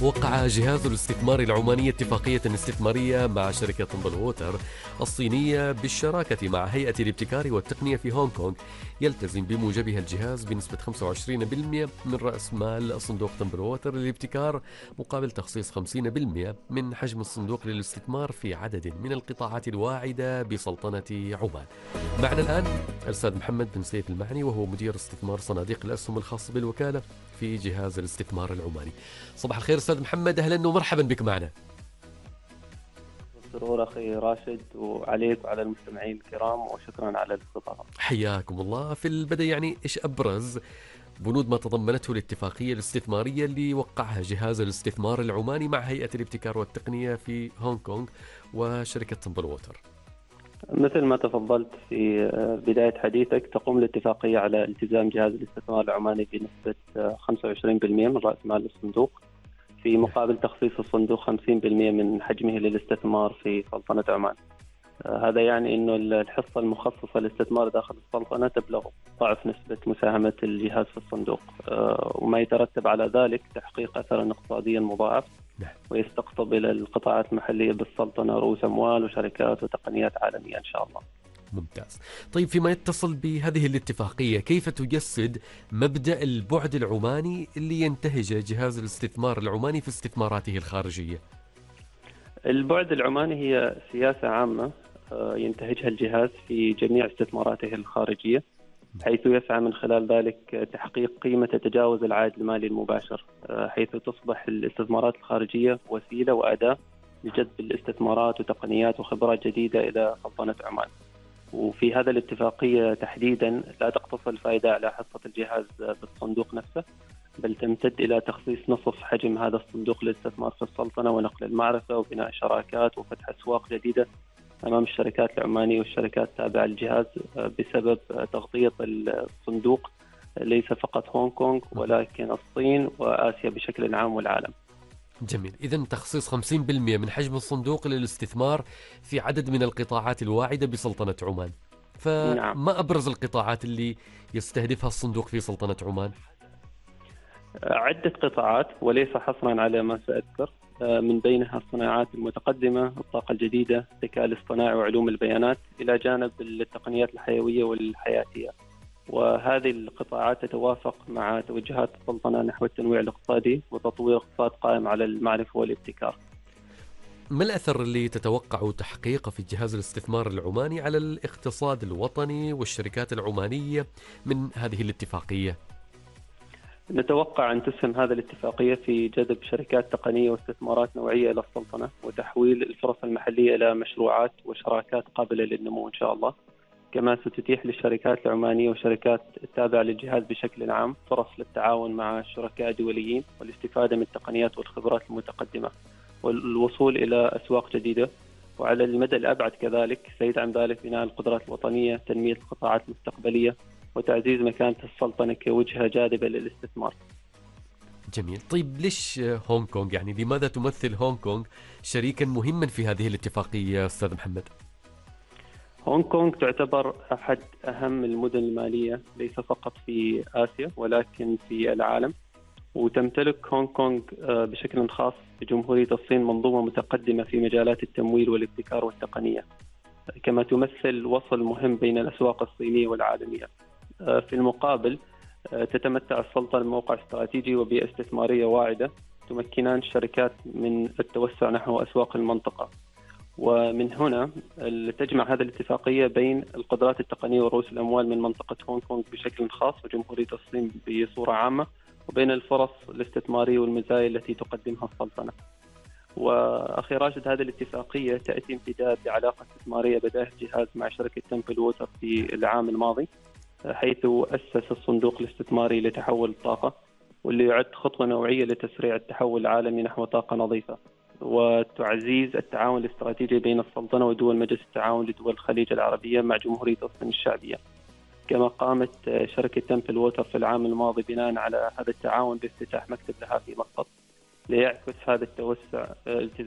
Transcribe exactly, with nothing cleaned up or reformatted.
وقع جهاز الاستثمار العماني اتفاقية استثمارية مع شركة بلو ووتر الصينية بالشراكة مع هيئة الابتكار والتقنية في هونغ كونغ، يلتزم بموجبها الجهاز بنسبة خمسة وعشرين بالمئة من رأس مال صندوق بلو ووتر للابتكار مقابل تخصيص خمسين بالمئة من حجم الصندوق للاستثمار في عدد من القطاعات الواعدة بسلطنة عمان. معنا الآن الأستاذ محمد بن سيف المعني، وهو مدير استثمار صناديق الأسهم الخاصة بالوكالة في جهاز الاستثمار العماني. صباح الخير أستاذ محمد، أهلا ومرحبا بك معنا. سرور أخي راشد، وعليك وعلى المستمعين الكرام، وشكرا على الاستضافة. حياكم الله. في البدء يعني إيش أبرز بنود ما تضمنته الاتفاقية الاستثمارية اللي وقعها جهاز الاستثمار العماني مع هيئة الابتكار والتقنية في هونغ كونغ وشركة بلو ووتر؟ مثل ما تفضلت في بداية حديثك، تقوم الاتفاقية على التزام جهاز الاستثمار العماني بنسبة خمسة وعشرين بالمئة من رأس مال الصندوق، في مقابل تخصيص الصندوق خمسين بالمئة من حجمه للاستثمار في سلطنة عمان. هذا يعني أنه الحصة المخصصة للاستثمار داخل السلطنة تبلغ ضعف نسبة مساهمة الجهاز في الصندوق، وما يترتب على ذلك تحقيق أثر اقتصادي مضاعف، ويستقطب إلى القطاعات المحلية بالسلطنة رؤوس أموال وشركات وتقنيات عالمية إن شاء الله. ممتاز. طيب، فيما يتصل بهذه الاتفاقية، كيف تجسد مبدأ البعد العماني اللي ينتهجه جهاز الاستثمار العماني في استثماراته الخارجية؟ البعد العماني هي سياسة عامة ينتهجها الجهاز في جميع استثماراته الخارجية، حيث يسعى من خلال ذلك تحقيق قيمة تتجاوز العائد المالي المباشر، حيث تصبح الاستثمارات الخارجية وسيلة وأداة لجذب الاستثمارات وتقنيات وخبرات جديدة إلى سلطنة عمان. وفي هذا الاتفاقية تحديدا لا تقتصر الفائدة على حصة الجهاز بالصندوق نفسه، بل تمتد إلى تخصيص نصف حجم هذا الصندوق للاستثمار في السلطنة ونقل المعرفة وبناء شراكات وفتح أسواق جديدة أمام الشركات العمانية والشركات التابعة للجهاز، بسبب تغطية الصندوق ليس فقط هونغ كونغ ولكن الصين وآسيا بشكل عام والعالم. جميل. إذن تخصيص خمسين بالمئة من حجم الصندوق للاستثمار في عدد من القطاعات الواعدة بسلطنة عمان. فما أبرز القطاعات اللي يستهدفها الصندوق في سلطنة عمان؟ عدة قطاعات وليس حصرا على ما سأذكر، من بينها الصناعات المتقدمة، الطاقة الجديدة، الذكاء الاصطناعي وعلوم البيانات، إلى جانب التقنيات الحيوية والحياتية. وهذه القطاعات تتوافق مع توجهات السلطنة نحو التنويع الاقتصادي وتطوير اقتصاد قائم على المعرفة والابتكار. ما الأثر اللي تتوقع تحقيقه في جهاز الاستثمار العماني على الاقتصاد الوطني والشركات العمانية من هذه الاتفاقية؟ نتوقع أن تسهم هذه الاتفاقية في جذب شركات تقنية واستثمارات نوعية إلى السلطنة، وتحويل الفرص المحلية إلى مشروعات وشراكات قابلة للنمو إن شاء الله. كما ستتيح للشركات العمانية وشركات التابعة للجهاز بشكل عام فرص للتعاون مع الشركاء الدوليين والاستفادة من التقنيات والخبرات المتقدمة والوصول إلى أسواق جديدة. وعلى المدى الأبعد كذلك سيدعم ذلك بناء القدرات الوطنية، تنمية القطاعات المستقبلية، وتعزيز مكانة السلطنة كوجهة جاذبة للاستثمار. جميل. طيب، ليش هونغ كونغ؟ يعني لماذا تمثل هونغ كونغ شريكا مهما في هذه الاتفاقية أستاذ محمد؟ هونغ كونغ تعتبر أحد أهم المدن المالية ليس فقط في آسيا ولكن في العالم، وتمتلك هونغ كونغ بشكل خاص بجمهورية الصين منظومة متقدمة في مجالات التمويل والابتكار والتقنية، كما تمثل وصل مهم بين الأسواق الصينية والعالمية. في المقابل تتمتع السلطنة بموقع استراتيجي وبيئة استثمارية واعدة تمكنان الشركات من التوسع نحو أسواق المنطقة. ومن هنا تجمع هذه الاتفاقية بين القدرات التقنية ورؤوس الأموال من منطقة هونغ كونغ بشكل خاص وجمهورية الصين بصورة عامة، وبين الفرص الاستثمارية والمزايا التي تقدمها السلطنة. وأخي راشد، هذه الاتفاقية تأتي امتداد لعلاقة استثمارية بدأها الجهاز مع شركة تمبل ووتر في العام الماضي، حيث أسس الصندوق الاستثماري لتحول الطاقة، واللي يعد خطوة نوعية لتسريع التحول العالمي نحو طاقة نظيفة وتعزيز التعاون الاستراتيجي بين السلطنة ودول مجلس التعاون لدول الخليج العربية مع جمهورية الصين الشعبية. كما قامت شركة تمبل ووتر في العام الماضي بناء على هذا التعاون بافتتاح مكتب لها في مسقط، ليعكس هذا التوسع التزام